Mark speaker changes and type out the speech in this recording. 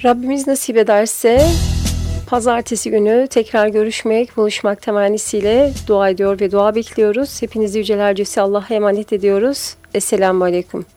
Speaker 1: Rabbimiz nasip ederse pazartesi günü tekrar görüşmek, buluşmak temennisiyle dua ediyor ve dua bekliyoruz. Hepinizi yüceler cesi Allah'a emanet ediyoruz. Esselamu Aleyküm.